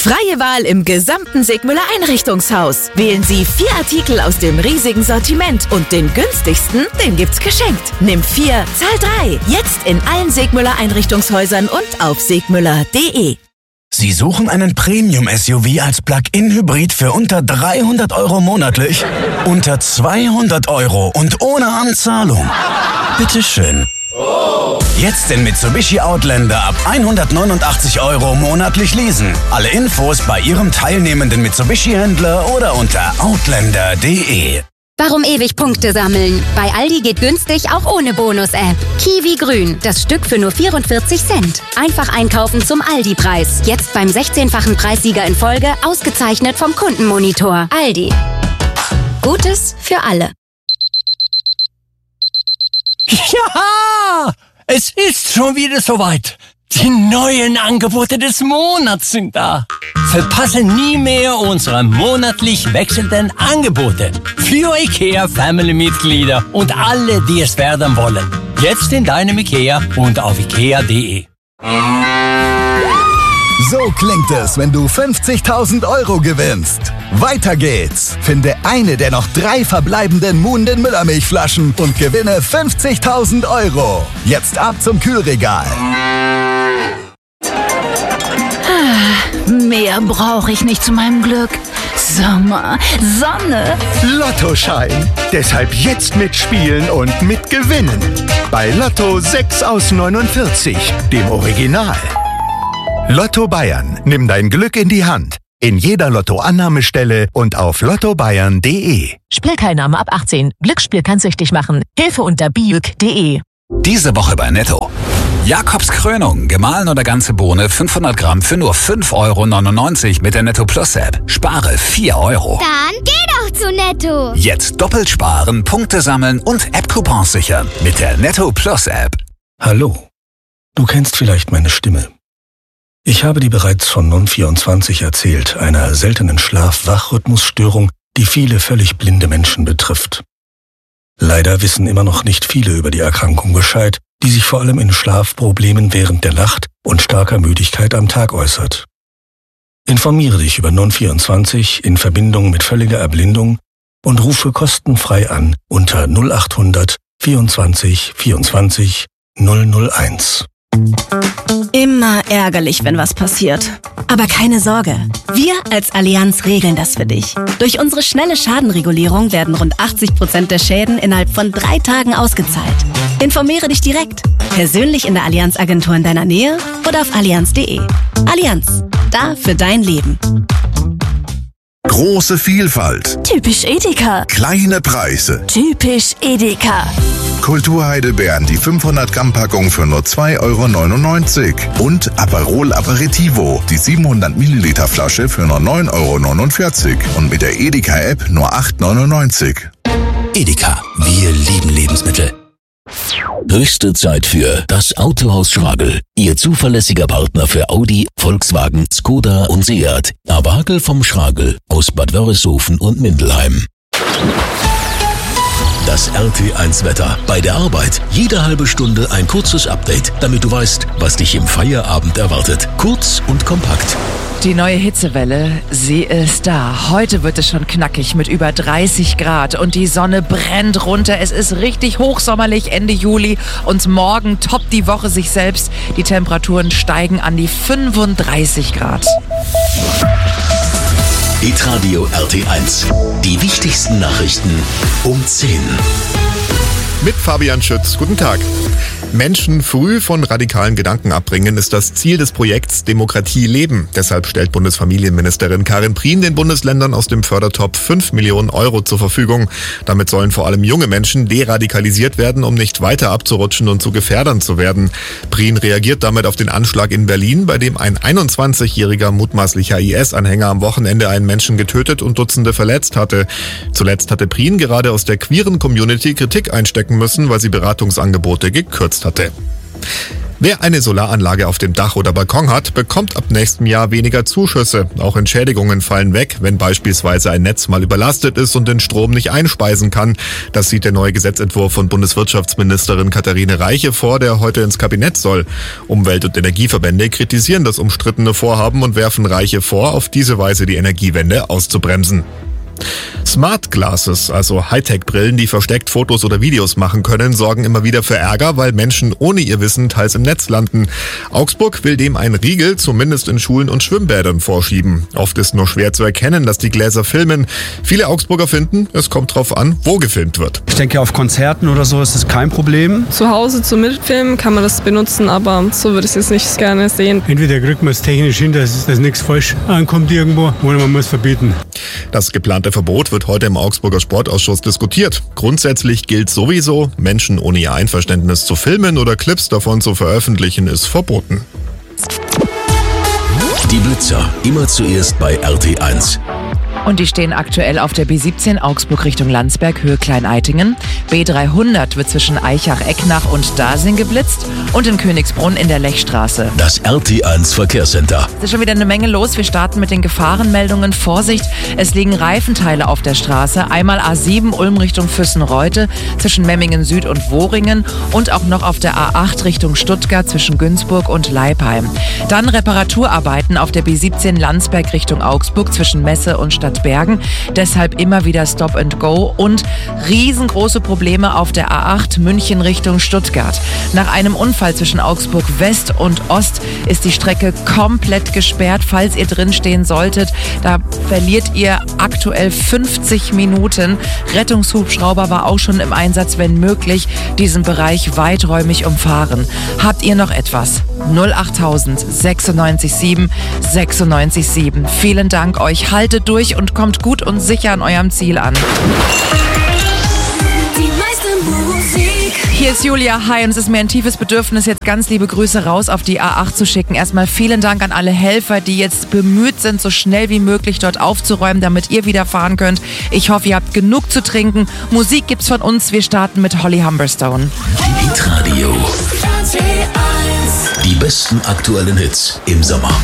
Freie Wahl im gesamten Segmüller Einrichtungshaus. Wählen Sie 4 Artikel aus dem riesigen Sortiment und den günstigsten, den gibt's geschenkt. Nimm 4, zahl 3. Jetzt in allen Segmüller Einrichtungshäusern und auf segmüller.de. Sie suchen einen Premium-SUV als Plug-in-Hybrid für unter 300 € monatlich? Unter 200 € und ohne Anzahlung? Bitteschön. Jetzt den Mitsubishi Outlander ab 189 € monatlich leasen. Alle Infos bei Ihrem teilnehmenden Mitsubishi-Händler oder unter outlander.de. Warum ewig Punkte sammeln? Bei Aldi geht günstig auch ohne Bonus-App. Kiwi Grün, das Stück für nur 44 Cent. Einfach einkaufen zum Aldi-Preis. Jetzt beim 16-fachen Preissieger in Folge, ausgezeichnet vom Kundenmonitor. Aldi. Gutes für alle. Ja, es ist schon wieder soweit. Die neuen Angebote des Monats sind da. Verpasse nie mehr unsere monatlich wechselnden Angebote für IKEA-Family-Mitglieder und alle, die es werden wollen. Jetzt in deinem IKEA und auf ikea.de. So klingt es, wenn du 50.000 € gewinnst. Weiter geht's. Finde eine der noch 3 verbleibenden Moon den Müllermilchflaschen und gewinne 50.000 €. Jetzt ab zum Kühlregal. Mehr brauche ich nicht zu meinem Glück. Sommer, Sonne. Lottoschein. Deshalb jetzt mitspielen und mitgewinnen. Bei Lotto 6 aus 49, dem Original. Lotto Bayern. Nimm dein Glück in die Hand. In jeder Lottoannahmestelle und auf lottobayern.de. Spielteilnahme ab 18. Glücksspiel kann süchtig machen. Hilfe unter biuk.de. Diese Woche bei Netto. Jakobs Krönung, gemahlen oder ganze Bohne, 500 Gramm für nur 5,99 € mit der Netto Plus App. Spare 4 €. Dann geh doch zu Netto. Jetzt doppelt sparen, Punkte sammeln und App-Coupons sichern mit der Netto Plus App. Hallo, du kennst vielleicht meine Stimme. Ich habe dir bereits von Non24 erzählt, einer seltenen Schlaf-Wach-Rhythmusstörung, die viele völlig blinde Menschen betrifft. Leider wissen immer noch nicht viele über die Erkrankung Bescheid, die sich vor allem in Schlafproblemen während der Nacht und starker Müdigkeit am Tag äußert. Informiere dich über Non24 in Verbindung mit völliger Erblindung und rufe kostenfrei an unter 0800 24 24 001. Immer ärgerlich, wenn was passiert. Aber keine Sorge, wir als Allianz regeln das für dich. Durch unsere schnelle Schadenregulierung werden rund 80% der Schäden innerhalb von 3 Tagen ausgezahlt. Informiere dich direkt, persönlich in der Allianz-Agentur in deiner Nähe oder auf allianz.de. Allianz, da für dein Leben. Große Vielfalt. Typisch Edeka. Kleine Preise. Typisch Edeka. Kulturheidelbeeren, die 500 Gramm Packung für nur 2,99 € und Aperol Aperitivo, die 700 Milliliter Flasche für nur 9,49 € und mit der Edeka App nur 8,99 €. Edeka, wir lieben Lebensmittel. Höchste Zeit für das Autohaus Schragel. Ihr zuverlässiger Partner für Audi, Volkswagen, Skoda und Seat. Abagel vom Schragel aus Bad Wörishofen und Mindelheim. Das RT1-Wetter. Bei der Arbeit jede halbe Stunde ein kurzes Update, damit du weißt, was dich im Feierabend erwartet. Kurz und kompakt. Die neue Hitzewelle, sie ist da. Heute wird es schon knackig mit über 30 Grad und die Sonne brennt runter. Es ist richtig hochsommerlich Ende Juli und morgen toppt die Woche sich selbst. Die Temperaturen steigen an die 35 Grad. Hitradio RT1. Die wichtigsten Nachrichten um 10. Mit Fabian Schütz. Guten Tag. Menschen früh von radikalen Gedanken abbringen, ist das Ziel des Projekts Demokratie leben. Deshalb stellt Bundesfamilienministerin Karin Prien den Bundesländern aus dem Fördertopf 5 Millionen € zur Verfügung. Damit sollen vor allem junge Menschen deradikalisiert werden, um nicht weiter abzurutschen und zu Gefährdern zu werden. Prien reagiert damit auf den Anschlag in Berlin, bei dem ein 21-jähriger mutmaßlicher IS-Anhänger am Wochenende einen Menschen getötet und Dutzende verletzt hatte. Zuletzt hatte Prien gerade aus der queeren Community Kritik einstecken müssen, weil sie Beratungsangebote gekürzt hatte. Wer eine Solaranlage auf dem Dach oder Balkon hat, bekommt ab nächstem Jahr weniger Zuschüsse. Auch Entschädigungen fallen weg, wenn beispielsweise ein Netz mal überlastet ist und den Strom nicht einspeisen kann. Das sieht der neue Gesetzentwurf von Bundeswirtschaftsministerin Katharine Reiche vor, der heute ins Kabinett soll. Umwelt- und Energieverbände kritisieren das umstrittene Vorhaben und werfen Reiche vor, auf diese Weise die Energiewende auszubremsen. Smart Glasses, also Hightech-Brillen, die versteckt Fotos oder Videos machen können, sorgen immer wieder für Ärger, weil Menschen ohne ihr Wissen teils im Netz landen. Augsburg will dem einen Riegel, zumindest in Schulen und Schwimmbädern, vorschieben. Oft ist nur schwer zu erkennen, dass die Gläser filmen. Viele Augsburger finden, es kommt drauf an, wo gefilmt wird. Ich denke, auf Konzerten oder so ist das kein Problem. Zu Hause zum Mitfilmen kann man das benutzen, aber so würde ich es jetzt nicht gerne sehen. Entweder kriegt man es technisch hin, dass nichts falsch ankommt irgendwo, oder man muss verbieten. Das geplante Verbot wird heute im Augsburger Sportausschuss diskutiert. Grundsätzlich gilt sowieso, Menschen ohne ihr Einverständnis zu filmen oder Clips davon zu veröffentlichen, ist verboten. Die Blitzer, immer zuerst bei RT1. Und die stehen aktuell auf der B17 Augsburg Richtung Landsberg, Höhe Klein-Eitingen. B300 wird zwischen Eichach-Ecknach und Dasing geblitzt und in Königsbrunn in der Lechstraße. Das RT1 Verkehrscenter. Es ist schon wieder eine Menge los. Wir starten mit den Gefahrenmeldungen. Vorsicht, es liegen Reifenteile auf der Straße. Einmal A7 Ulm Richtung Füssen-Reute zwischen Memmingen Süd und Wohringen und auch noch auf der A8 Richtung Stuttgart zwischen Günzburg und Leipheim. Dann Reparaturarbeiten auf der B17 Landsberg Richtung Augsburg zwischen Messe und Stadtbergen. Deshalb immer wieder Stop and Go und riesengroße Probleme auf der A8 München Richtung Stuttgart. Nach einem Unfall zwischen Augsburg West und Ost ist die Strecke komplett gesperrt. Falls ihr drinstehen solltet, da verliert ihr aktuell 50 Minuten. Rettungshubschrauber war auch schon im Einsatz, wenn möglich, diesen Bereich weiträumig umfahren. Habt ihr noch etwas? 08000 96 7 96 7. Vielen Dank euch. Haltet durch und kommt gut und sicher an eurem Ziel an. Hier ist Julia. Hi, und es ist mir ein tiefes Bedürfnis, jetzt ganz liebe Grüße raus auf die A8 zu schicken. Erstmal vielen Dank an alle Helfer, die jetzt bemüht sind, so schnell wie möglich dort aufzuräumen, damit ihr wieder fahren könnt. Ich hoffe, ihr habt genug zu trinken. Musik gibt's von uns. Wir starten mit Holly Humberstone. Hitradio. Die besten aktuellen Hits im Sommer.